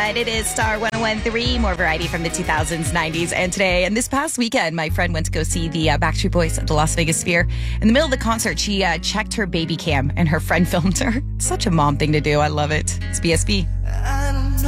right. It is Star 101.3. More variety from the 2000s, 90s, and today. And this past weekend, my friend went to go see the Backstreet Boys at the Las Vegas Sphere. In the middle of the concert, she checked her baby cam and her friend filmed her. It's such a mom thing to do. I love it. It's BSB.